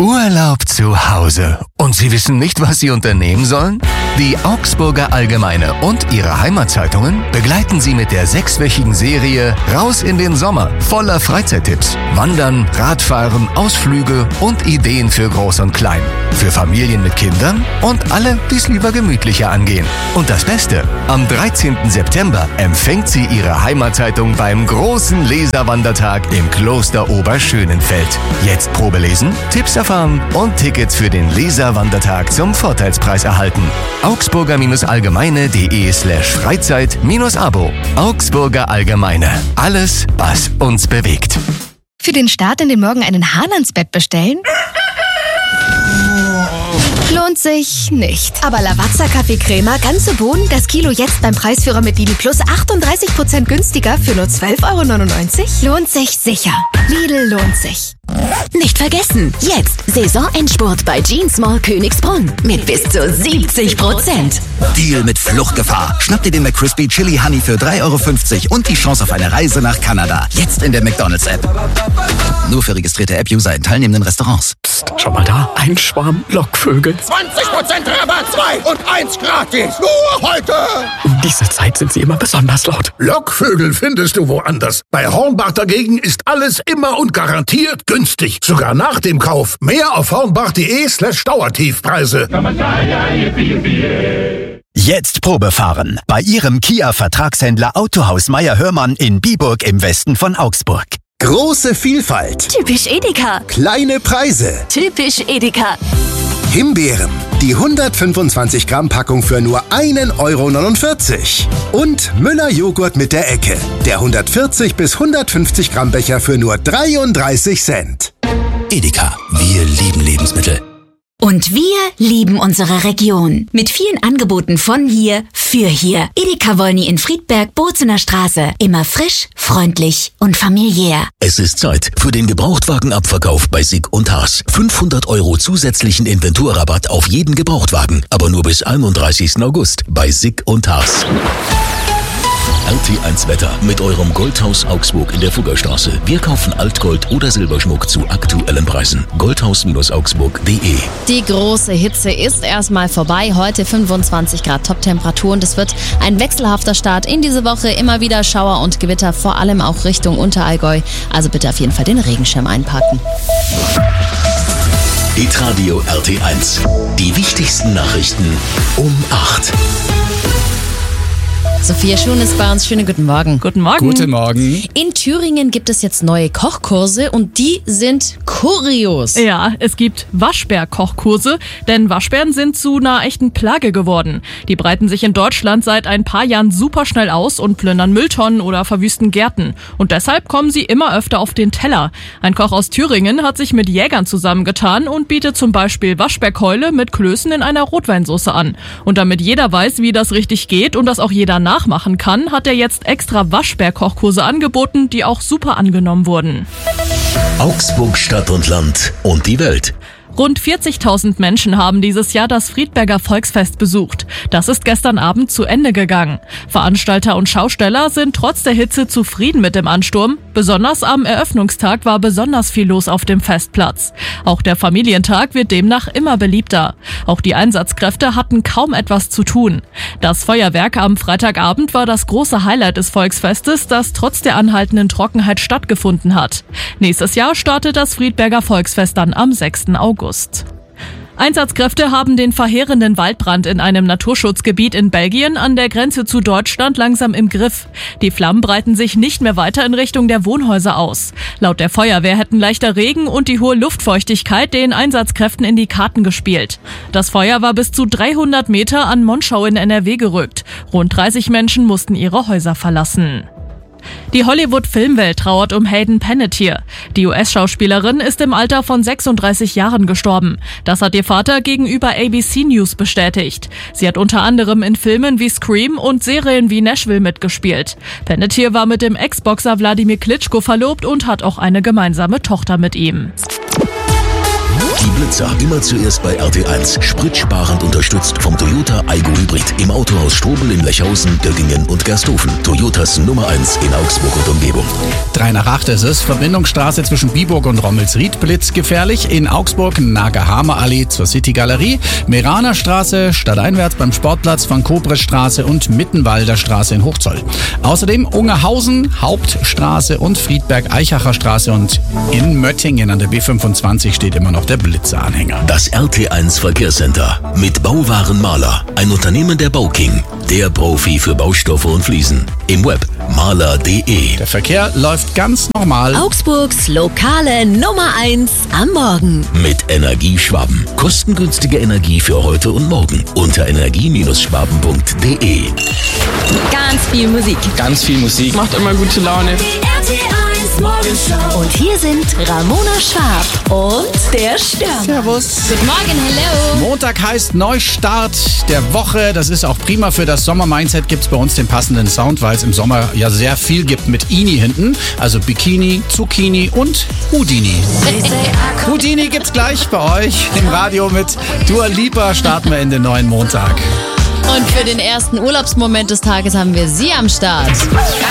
Urlaub zu Hause. Und Sie wissen nicht, was Sie unternehmen sollen? Die Augsburger Allgemeine und ihre Heimatzeitungen begleiten Sie mit der 6-wöchigen Serie Raus in den Sommer voller Freizeittipps. Wandern, Radfahren, Ausflüge und Ideen für Groß und Klein. Für Familien mit Kindern und alle, die es lieber gemütlicher angehen. Und das Beste, am 13. September empfängt sie Ihre Heimatzeitung beim großen Leserwandertag im Kloster Oberschönenfeld. Jetzt Probe lesen, Tipps erfahren und Tickets für den Leserwandertag zum Vorteilspreis erhalten. augsburger-allgemeine.de/Freizeit-Abo. Augsburger Allgemeine. Alles, was uns bewegt. Für den Start in den Morgen einen Hahn ans Bett bestellen? Lohnt sich nicht. Aber Lavazza Kaffeecrema, ganze Bohnen, das Kilo jetzt beim Preisführer mit Lidl Plus 38% günstiger für nur 12,99 €? Lohnt sich sicher. Lidl lohnt sich. Nicht vergessen, jetzt Saisonendspurt bei Jeans Mall Königsbrunn mit bis zu 70%. Deal mit Fluchtgefahr. Schnapp dir den McCrispy Chili Honey für 3,50 € und die Chance auf eine Reise nach Kanada. Jetzt in der McDonald's-App. Nur für registrierte App-User in teilnehmenden Restaurants. Psst, schau mal da. Ein Schwarm Lockvögel. 20% Rabatt, 2 und 1 gratis. Nur heute. Um diese Zeit sind sie immer besonders laut. Lockvögel findest du woanders. Bei Hornbach dagegen ist alles immer und garantiert günstig. Sogar nach dem Kauf. Mehr auf hornbach.de/Dauertiefpreise. Jetzt Probefahren bei Ihrem Kia-Vertragshändler Autohaus Meier-Hörmann in Biburg im Westen von Augsburg. Große Vielfalt. Typisch Edeka. Kleine Preise. Typisch Edeka. Himbeeren. Die 125 Gramm Packung für nur 1,49 €. Und Müller Joghurt mit der Ecke. Der 140 bis 150 Gramm Becher für nur 33 Cent. Edeka. Wir lieben Lebensmittel. Und wir lieben unsere Region. Mit vielen Angeboten von hier für hier. Edeka Wolny in Friedberg, Bozener Straße. Immer frisch, freundlich und familiär. Es ist Zeit für den Gebrauchtwagenabverkauf bei SICK und Haas. 500 € zusätzlichen Inventurrabatt auf jeden Gebrauchtwagen. Aber nur bis 31. August bei SICK und Haas. RT1 Wetter mit eurem Goldhaus Augsburg in der Fuggerstraße. Wir kaufen Altgold oder Silberschmuck zu aktuellen Preisen. Goldhaus-augsburg.de. Die große Hitze ist erstmal vorbei. Heute 25 Grad Top-Temperatur und es wird ein wechselhafter Start in diese Woche. Immer wieder Schauer und Gewitter, vor allem auch Richtung Unterallgäu. Also bitte auf jeden Fall den Regenschirm einpacken. Hitradio RT1. Die wichtigsten Nachrichten um 8. Sophia Schuhn ist bei uns. Schönen guten Morgen. Guten Morgen. Guten Morgen. In Thüringen gibt es jetzt neue Kochkurse und die sind kurios. Ja, es gibt Waschbär-Kochkurse, denn Waschbären sind zu einer echten Plage geworden. Die breiten sich in Deutschland seit ein paar Jahren super schnell aus und plündern Mülltonnen oder verwüsten Gärten. Und deshalb kommen sie immer öfter auf den Teller. Ein Koch aus Thüringen hat sich mit Jägern zusammengetan und bietet zum Beispiel Waschbärkeule mit Klößen in einer Rotweinsauce an. Und damit jeder weiß, wie das richtig geht und das auch jeder nachmachen kann, hat er jetzt extra Waschbär-Kochkurse angeboten, die auch super angenommen wurden. Augsburg, Stadt und Land und die Welt. Rund 40.000 Menschen haben dieses Jahr das Friedberger Volksfest besucht. Das ist gestern Abend zu Ende gegangen. Veranstalter und Schausteller sind trotz der Hitze zufrieden mit dem Ansturm. Besonders am Eröffnungstag war besonders viel los auf dem Festplatz. Auch der Familientag wird demnach immer beliebter. Auch die Einsatzkräfte hatten kaum etwas zu tun. Das Feuerwerk am Freitagabend war das große Highlight des Volksfestes, das trotz der anhaltenden Trockenheit stattgefunden hat. Nächstes Jahr startet das Friedberger Volksfest dann am 6. August. Einsatzkräfte haben den verheerenden Waldbrand in einem Naturschutzgebiet in Belgien an der Grenze zu Deutschland langsam im Griff. Die Flammen breiten sich nicht mehr weiter in Richtung der Wohnhäuser aus. Laut der Feuerwehr hätten leichter Regen und die hohe Luftfeuchtigkeit den Einsatzkräften in die Karten gespielt. Das Feuer war bis zu 300 Meter an Monschau in NRW gerückt. Rund 30 Menschen mussten ihre Häuser verlassen. Die Hollywood-Filmwelt trauert um Hayden Panettiere. Die US-Schauspielerin ist im Alter von 36 Jahren gestorben. Das hat ihr Vater gegenüber ABC News bestätigt. Sie hat unter anderem in Filmen wie Scream und Serien wie Nashville mitgespielt. Panettiere war mit dem Ex-Boxer Wladimir Klitschko verlobt und hat auch eine gemeinsame Tochter mit ihm. Die Blitzer, immer zuerst bei RT1. Spritsparend unterstützt vom Toyota Aygo Hybrid. Im Autohaus Strobel in Lechhausen, Göggingen und Gersthofen. Toyotas Nummer 1 in Augsburg und Umgebung. 3:08 ist es. Verbindungsstraße zwischen Biburg und Rommelsried blitzgefährlich. In Augsburg Nagerhamer Allee zur City Galerie. Meraner Straße stadteinwärts beim Sportplatz, Van Kobres Straße und Mittenwalder Straße in Hochzoll. Außerdem Ungerhausen, Hauptstraße und Friedberg-Eichacher Straße und in Möttingen an der B25 steht immer noch der Blitzeranhänger. Das RT1 Verkehrscenter mit Bauwaren Mahler, ein Unternehmen der Bauking, der Profi für Baustoffe und Fliesen. Im Web mahler.de. Der Verkehr läuft ganz normal. Augsburgs lokale Nummer 1 am Morgen. Mit Energieschwaben. Kostengünstige Energie für heute und morgen. Unter energie-schwaben.de. Ganz viel Musik. Ganz viel Musik. Macht immer gute Laune. Die RT1 Morgenshow. Und hier sind Ramona Schwab und der Stern. Servus. Guten Morgen, hello. Montag heißt Neustart der Woche. Das ist auch prima für das Sommer-Mindset. Gibt es bei uns den passenden Sound, weil es im Sommer ja sehr viel gibt mit Ini hinten. Also Bikini, Zucchini und Houdini. Houdini gibt's gleich bei euch im Radio mit Dua Lipa. Starten wir in den neuen Montag. Und für den ersten Urlaubsmoment des Tages haben wir sie am Start.